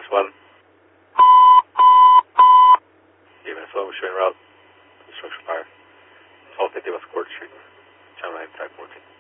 1. EMS 1 showing route, structure fire. 1250 West Court Street, channel 9 Type 14.